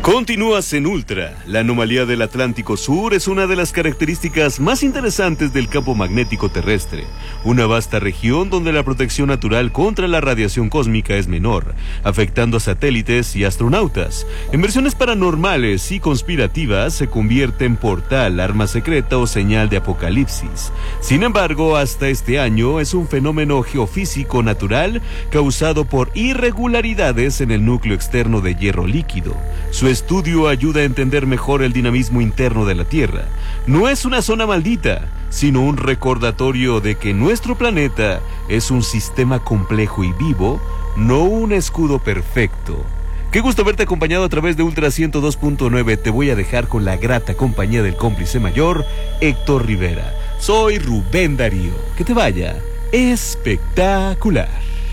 Continúas en Ultra. La anomalía del Atlántico Sur es una de las características más interesantes del campo magnético terrestre, una vasta región donde la protección natural contra la radiación cósmica es menor, afectando a satélites y astronautas. En versiones paranormales y conspirativas se convierte en portal, arma secreta o señal de apocalipsis. Sin embargo, hasta este año es un fenómeno geofísico natural causado por irregularidades en el núcleo externo de hierro líquido. Su estudio ayuda a entender mejor el dinamismo interno de la Tierra. No es una zona maldita, sino un recordatorio de que nuestro planeta es un sistema complejo y vivo, no un escudo perfecto. Qué gusto verte acompañado a través de Ultra 102.9. Te voy a dejar con la grata compañía del cómplice mayor, Héctor Rivera. Soy Rubén Darío. Que te vaya espectacular.